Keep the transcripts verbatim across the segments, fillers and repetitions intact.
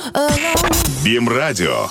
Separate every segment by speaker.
Speaker 1: БИМ-радио.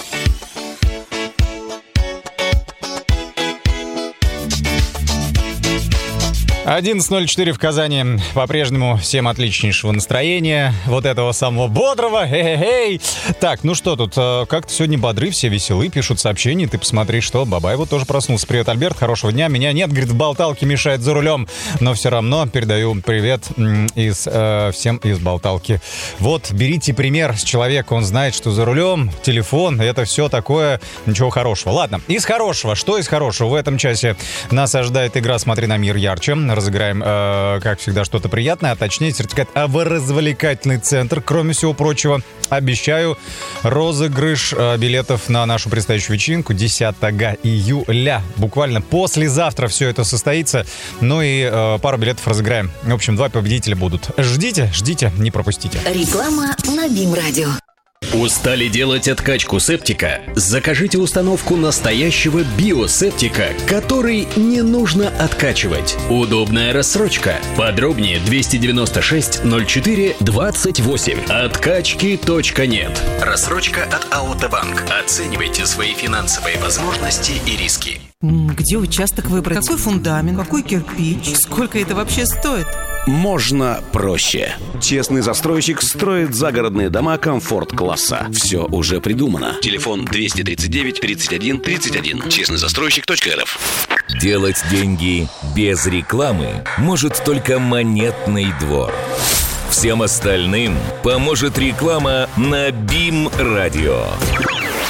Speaker 2: одиннадцать ноль четыре в Казани. По-прежнему всем отличнейшего настроения. Вот этого самого бодрого. Эй-эй-эй. Так, ну что тут? Как-то сегодня бодры, все веселы, пишут сообщения. Ты посмотри, что Бабаева тоже проснулся. Привет, Альберт, хорошего дня. Меня нет, говорит, в болталке мешает за рулем. Но все равно передаю привет из, э, всем из болталки. Вот, берите пример с человека. Он знает, что за рулем телефон, это все такое, ничего хорошего. Ладно, из хорошего. Что из хорошего? В этом часе нас ожидает игра «Смотри на мир ярче». Разыграем, э, как всегда, что-то приятное, а точнее сертификат в развлекательный центр. Кроме всего прочего, обещаю розыгрыш э, билетов на нашу предстоящую вечеринку десятого июля. Буквально послезавтра все это состоится. Ну и э, пару билетов разыграем. В общем, два победителя будут. Ждите, ждите, не пропустите.
Speaker 3: Реклама на БИМ-радио.
Speaker 4: Устали делать откачку септика? Закажите установку настоящего биосептика, который не нужно откачивать. Удобная рассрочка. Подробнее двести девяносто шесть ноль четыре двадцать восемь. Откачки точка нет. Рассрочка от Аутобанк. Оценивайте свои финансовые возможности и риски.
Speaker 5: Где участок выбрать? Какой фундамент? Какой кирпич? Сколько это вообще стоит?
Speaker 6: Можно проще. Честный застройщик строит загородные дома комфорт-класса. Все уже придумано. Телефон двести тридцать девять тридцать один тридцать один. честный застройщик точка эр эф.
Speaker 7: Делать деньги без рекламы может только Монетный двор. Всем остальным поможет реклама на БИМ-радио.